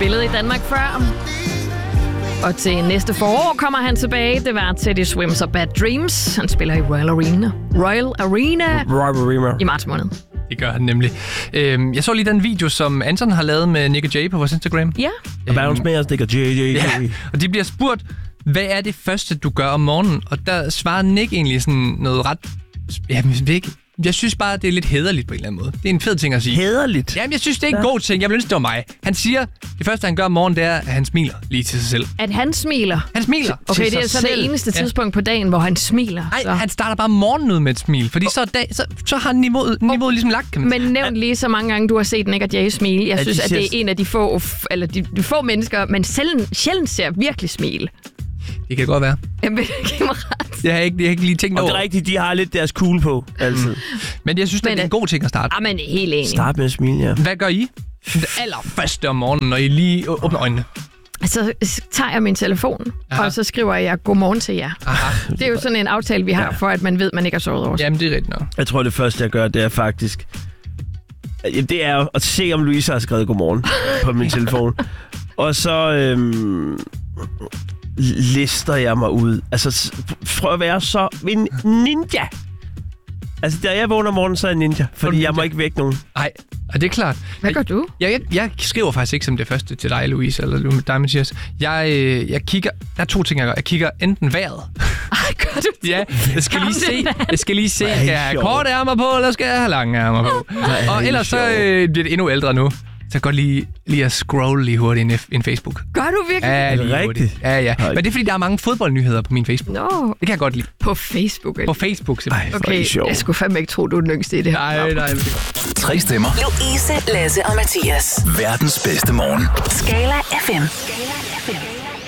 spillet i Danmark før. Og til næste forår kommer han tilbage. Det var Teddy Swims og Bad Dreams. Han spiller i Royal Arena i marts måned. Det gør han nemlig. Jeg så lige den video, som Anton har lavet med Nick og Jay på vores Instagram. Ja. Og Bounce med os, Nick og Jay. Ja, og de bliver spurgt, hvad er det første, du gør om morgenen? Og der svarer Nick egentlig sådan noget ret... Jeg synes bare, det er lidt hæderligt på en eller anden måde. Det er en fed ting at sige. Hæderligt? Jamen, jeg synes, det er en god ting. Jeg vil ønske, det var mig. Han siger, det første, han gør om morgenen, det er, at han smiler lige til sig selv. At han smiler? Han smiler okay, det er så det eneste tidspunkt på dagen, hvor han smiler. Nej, han starter bare morgenen ud med et smil. Fordi så har niveauet ligesom lagt, kan man sige. Men nævn lige så mange gange, du har set Nick og Jay smile. Jeg synes, at det er en af de få mennesker, man sjældent ser virkelig smile. Det kan godt være. Jamen, giv mig ret. Jeg har ikke lige tænkt over. Og det er rigtigt, de har lidt deres cool på, altid. Men jeg synes, det er en god ting at starte. Men helt enig. Start med at smile, ja. Hvad gør I det allerførste om morgenen, når I lige åbner øjnene? Så tager jeg min telefon, og så skriver jeg godmorgen til jer. Aha. Det er jo sådan en aftale, vi har, for at man ved, at man ikke har sovet over. Jamen, det er rigtigt nok. Jeg tror, det første, jeg gør, det er faktisk... Det er at se, om Louise har skrevet godmorgen på min telefon. Og så lister jeg mig ud. Altså, prøv at være så en ninja. Altså, da jeg vågner om morgenen, så er jeg ninja. Fordi jeg må ikke vække nogen. Nej, og det er klart. Hvad gør du? Jeg skriver faktisk ikke som det første til dig, Louise, eller dig, Mathias. Jeg kigger... Der er 2 ting, jeg gør. Jeg kigger enten vejret. Gør du det? Ja, jeg skal lige se. Skal jeg have korte ærmer på, eller skal jeg have lange ærmer på? Og ellers så bliver det endnu ældre nu. Så jeg kan godt lige at scrolle lige hurtigt en Facebook. Gør du virkelig? Ja, lige rigtigt? Ja. Men det er, fordi der er mange fodboldnyheder på min Facebook. No. Det kan jeg godt lide. På Facebook? På Facebook, simpelthen. Okay, jeg skulle fandme ikke tro, du er den yngste i det her. Nej. 3 stemmer. Louise, Lasse og Mathias. Verdens bedste morgen. Skala FM.